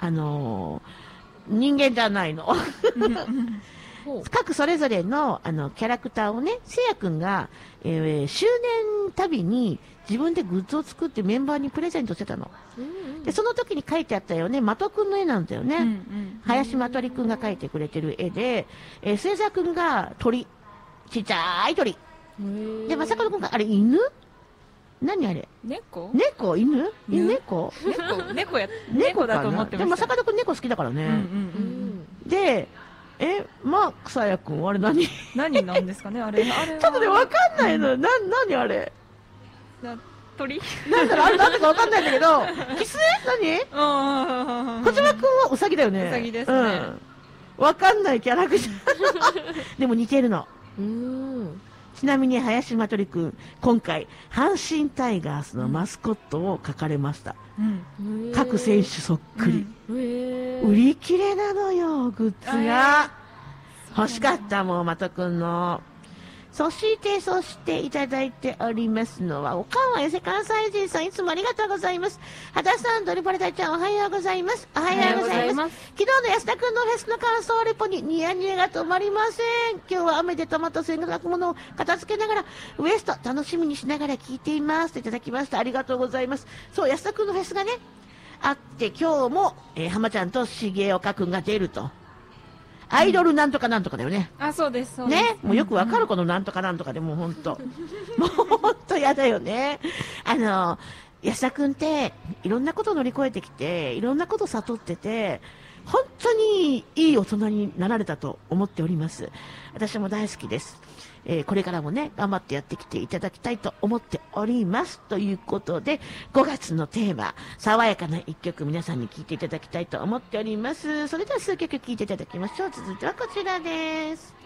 人間じゃないの。各それぞれの、キャラクターをね、せいやくんが、周年旅に自分でグッズを作ってメンバーにプレゼントしてたの。で、その時に描いてあったよね、的くんの絵なんだよね。林真鳥くんが描いてくれてる絵で、末澤くんが鳥。ちっちゃい鳥。で、正門くんが、あれ犬？何あれ？ 猫？ 犬？猫だと思ってました。 でも、正門くん猫好きだからね。で、マークサヤくん、あれ何なんですかね、あれ。ちょっとね、わかんないの。何あれ。 鳥？ なんだろう、あれなんだかわかんないんだけど、キツネ？何？小島くんはウサギだよね。 ウサギですね。 わかんないキャラクター。でも似てるの。ちなみに林真鳥くん、今回、阪神タイガースのマスコットを描かれました。各選手そっくり。売り切れなのよ、グッズが。欲しかったもん、まとくんの。そしていただいておりますのは、おかわやせ関西人さん、いつもありがとうございます。はださん、ドリパレタちゃん、おはようございます。おはようございます。昨日の安田くんのフェスの感想レポにニヤニヤが止まりません。今日は雨で止まった洗濯物を片付けながら、ウエスト楽しみにしながら聞いています。といただきました。ありがとうございます。そう、安田くんのフェスがね、あって、今日も、浜ちゃんと重岡くんが出ると。アイドルなんとかなんとかだよね。 そうです、 ね。もうよくわかるこのなんとかなんとかでもうほんと。もうほんとやだよね。安田くんって、いろんなこと乗り越えてきて、いろんなこと悟ってて、本当にいい大人になられたと思っております。私も大好きです。これからもね、頑張ってやってきていただきたいと思っております。ということで、5月のテーマ、爽やかな一曲皆さんに聴いていただきたいと思っております。それでは数曲聴いていただきましょう。続いてはこちらです。